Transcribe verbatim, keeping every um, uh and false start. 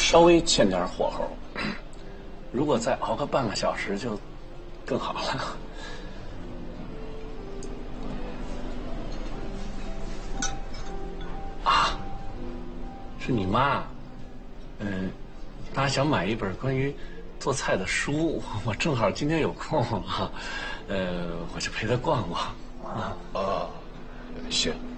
稍微欠点火候，如果再熬个半个小时就更好了。啊，是你妈？嗯，她想买一本关于做菜的书，我正好今天有空啊，呃，我就陪她逛逛。啊， 啊，行。